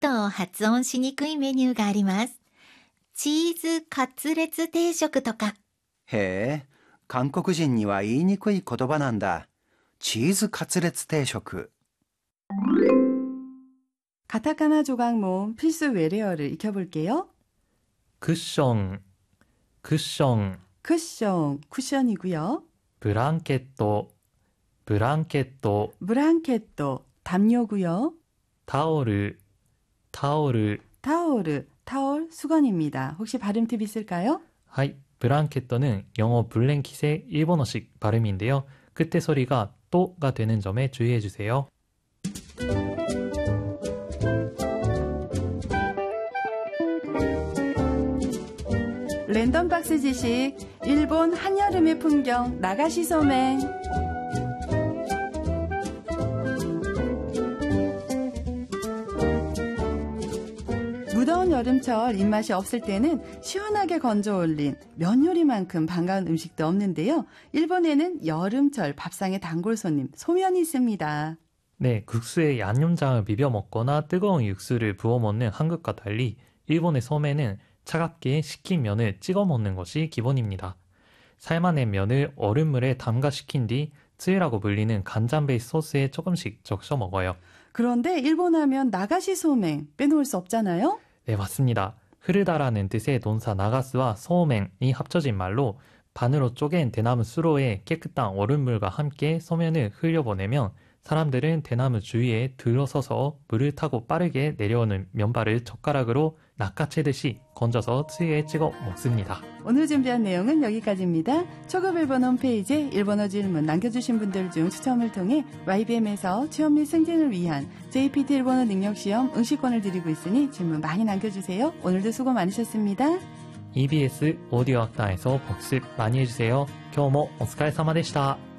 と発音しにくいメニューがあります。チーズカツレツ定食とか。 へえ、韓国人には言いにくい言葉なんだ。チーズカツレツ定食。 가타카나 조각 모음 필수 외래어를 익혀볼게요. 쿠션, 쿠션, 쿠션이고요. 블랑켓도, 블랑켓도, 브랑켓도, 담요고요. 타오르, 타오르. 타올, 수건입니다. 혹시 발음 팁 있을까요? はい、ブランケット는 영어 블랭킷의 일본어식 발음인데요. 끝에 소리가 또가 되는 점에 주의해주세요. 랜덤 박스 지식, 일본 한여름의 풍경, 나가시 소맹. 무더운 여름철 입맛이 없을 때는 시원하게 건져 올린 면 요리만큼 반가운 음식도 없는데요. 일본에는 여름철 밥상의 단골 손님, 소면이 있습니다. 네, 국수에 양념장을 비벼 먹거나 뜨거운 육수를 부어 먹는 한국과 달리 일본의 소면은 차갑게 식힌 면을 찍어 먹는 것이 기본입니다. 삶아낸 면을 얼음물에 담가식힌 뒤 쯔유라고 불리는 간장 베이스 소스에 조금씩 적셔 먹어요. 그런데 일본 하면 나가시 소맹 빼놓을 수 없잖아요? 네, 맞습니다. 흐르다라는 뜻의 동사 나가스와 소맹이 합쳐진 말로 반으로 쪼갠 대나무 수로에 깨끗한 얼음물과 함께 소면을 흘려보내면 사람들은 대나무 주위에 들어서서 물을 타고 빠르게 내려오는 면발을 젓가락으로 낚아채듯이 건져서 쯔유에 찍어 먹습니다. 오늘 준비한 내용은 여기까지입니다. 초급 일본 홈페이지에 일본어 질문 남겨주신 분들 중 추첨을 통해 YBM에서 취업 및 승진을 위한 JPT 일본어 능력시험 응시권을 드리고 있으니 질문 많이 남겨주세요. 오늘도 수고 많으셨습니다. EBS 오디오 학당에서 복습 많이 해주세요. 今日もお疲れ様でした。